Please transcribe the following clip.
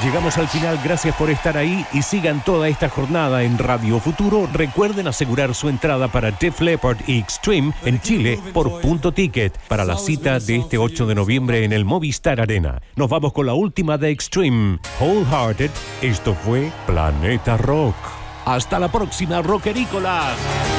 Llegamos al final, gracias por estar ahí y sigan toda esta jornada en Radio Futuro. Recuerden asegurar su entrada para Def Leppard y Extreme en Chile por Punto Ticket para la cita de este 8 de noviembre en el Movistar Arena. Nos vamos con la última de Extreme, Wholehearted. Esto fue Planeta Rock. Hasta la próxima, rockerícolas.